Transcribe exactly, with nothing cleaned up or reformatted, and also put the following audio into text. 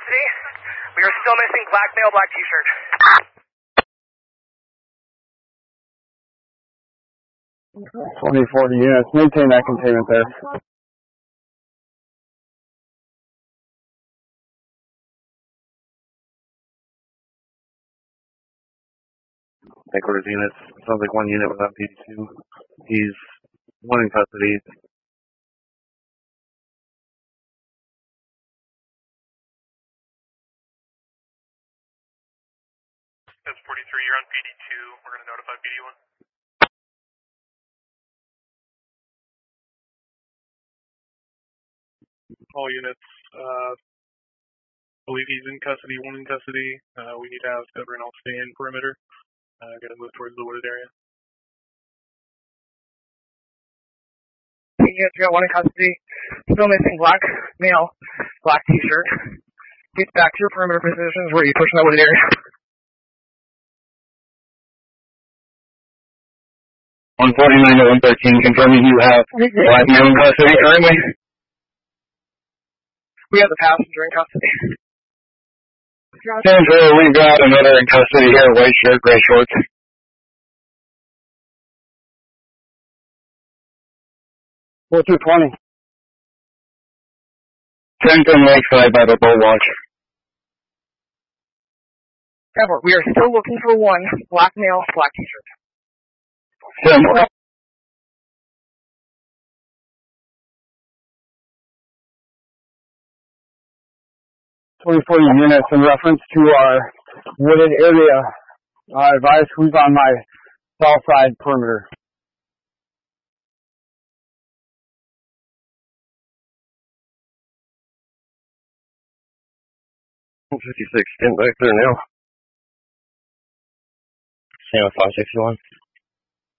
custody. We are still missing black male, black t-shirt. twenty forty units, maintain that containment there. Headquarters units, sounds like one unit without P D two. He's one in custody. That's forty-three, you're on P D two. We're going to notify P D one. All units, uh, believe he's in custody, one in custody. Uh, we need to have everyone else stay in perimeter. Uh, got to move towards the wooded area. Units, we got one in custody. Still missing black male, black t-shirt. Get back to your perimeter positions where you're pushing that wooded area. one forty-nine to one thirteen, confirming you have black male in custody currently. We have the passenger in custody. Sandra, we've got another in custody here, white shirt, gray shorts. four two twenty. Trenton Lakeside by the boat watch. Edward, we are still looking for one black male, black t-shirt. Sandra. twenty forty units in reference to our wooded area. I advise who's on my south side perimeter. fifty-six, stand back there now. Same with five sixty-one.